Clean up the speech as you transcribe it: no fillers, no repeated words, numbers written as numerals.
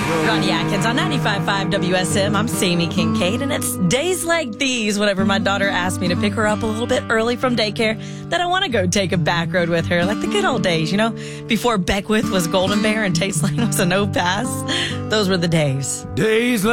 Ronnie Atkins on 95.5 WSM. I'm Sammy Kincaid, and it's days like these, whenever my daughter asks me to pick her up a little bit early from daycare, that I want to go take a back road with her, like the good old days, before Beckwith was Golden Bear and Taste Lane was a no pass. Those were the days. Days